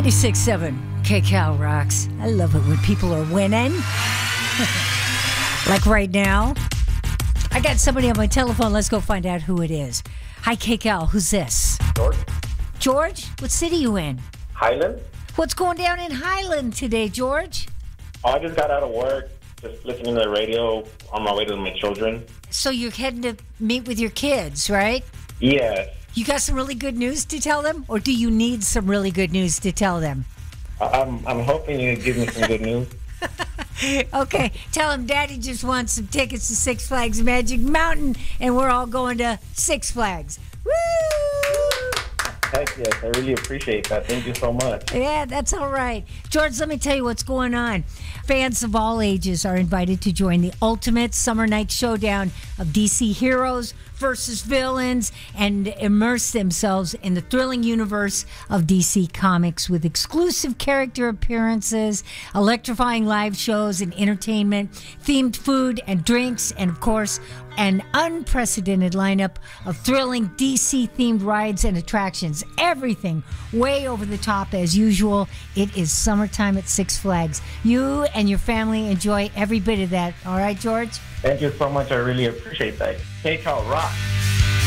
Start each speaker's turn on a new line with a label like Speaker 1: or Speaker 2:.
Speaker 1: 96.7 KCal rocks. I love it when people are winning. Like right now. I got somebody on my telephone. Let's go find out who it is. Hi, KCal. Who's this?
Speaker 2: George?
Speaker 1: George? What city you in?
Speaker 2: Highland?
Speaker 1: What's going down in Highland today, George?
Speaker 2: Oh, I just got out of work, just listening to the radio on my way to my children.
Speaker 1: So you're heading to meet with your kids, right?
Speaker 2: Yes.
Speaker 1: You got some really good news to tell them? Or do you need some really good news to tell them?
Speaker 2: I'm hoping you give me some good news.
Speaker 1: Okay, tell them Daddy just wants some tickets to Six Flags Magic Mountain, and we're all going to Six Flags. Woo!
Speaker 2: Heck yes, I really appreciate that. Thank you so much.
Speaker 1: Yeah, that's all right. George, let me tell you what's going on. Fans of all ages are invited to join the ultimate summer night showdown of DC heroes versus villains and immerse themselves in the thrilling universe of DC Comics with exclusive character appearances, electrifying live shows and entertainment, themed food and drinks, and of course, an unprecedented lineup of thrilling DC-themed rides and attractions. Everything way over the top as usual. It is summertime at Six Flags. You and your family enjoy every bit of that. All right, George?
Speaker 2: Thank you so much. I really appreciate that. KCal rock.